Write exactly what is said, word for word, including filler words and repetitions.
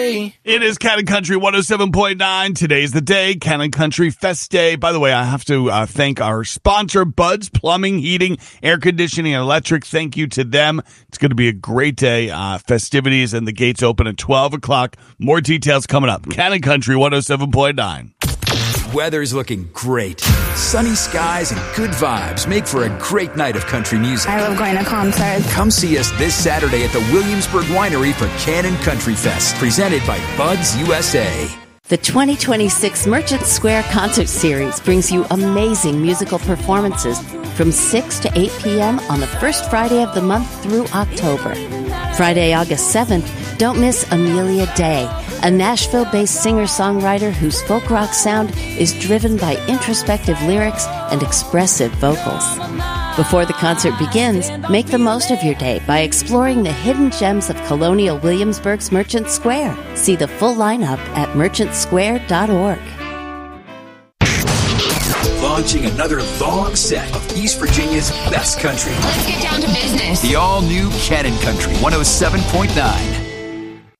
It is Cannon Country one oh seven point nine. Today's the day, Cannon Country Fest Day. By the way, I have to uh, thank our sponsor, Bud's Plumbing, Heating, Air Conditioning, and Electric. Thank you to them. It's going to be a great day. Uh, festivities and the gates open at twelve o'clock. More details coming up. Cannon Country one oh seven point nine. Weather's looking great. Sunny skies and good vibes make for a great night of country music. I love going to concerts. Come see us this Saturday at the Williamsburg Winery for Cannon Country Fest, presented by Bud's U S A. The twenty twenty-six Merchant Square Concert Series brings you amazing musical performances from six to eight p.m. on the first Friday of the month through October. Friday, August seventh, don't miss Amelia Day, a Nashville-based singer-songwriter whose folk rock sound is driven by introspective lyrics and expressive vocals. Before the concert begins, make the most of your day by exploring the hidden gems of Colonial Williamsburg's Merchant Square. See the full lineup at merchant square dot org. Launching another long set of East Virginia's best country. Let's get down to business. The all-new Cannon Country one oh seven point nine.